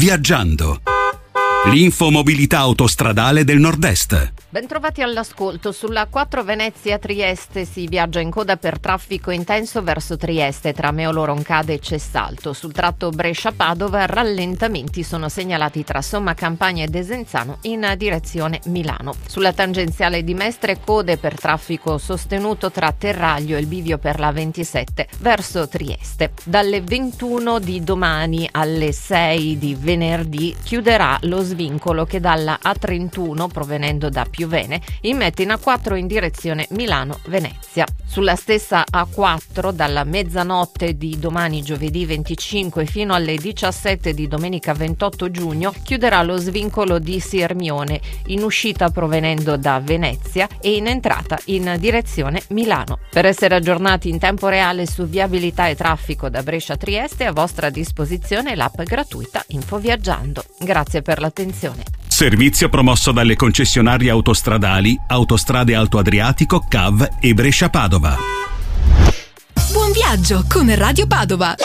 Viaggiando. L'infomobilità autostradale del Nord-Est. Bentrovati all'ascolto. Sulla 4 Venezia-Trieste si viaggia in coda per traffico intenso verso Trieste tra Meolo Roncade e Cessalto. Sul tratto Brescia-Padova rallentamenti sono segnalati tra Somma Campagna e Desenzano in direzione Milano. Sulla tangenziale di Mestre code per traffico sostenuto tra Terraglio e il bivio per la 27 verso Trieste. Dalle 21 di domani alle 6 di venerdì chiuderà lo svincolo che dalla A31 provenendo da Piuvene immette in A4 in direzione Milano-Venezia. Sulla stessa A4 dalla mezzanotte di domani giovedì 25 fino alle 17 di domenica 28 giugno chiuderà lo svincolo di Sirmione in uscita provenendo da Venezia e in entrata in direzione Milano. Per essere aggiornati in tempo reale su viabilità e traffico da Brescia a Trieste, a vostra disposizione l'app gratuita Infoviaggiando. Grazie per l'attenzione. Servizio promosso dalle concessionarie autostradali Autostrade Alto Adriatico, CAV e Brescia Padova. Buon viaggio con Radio Padova.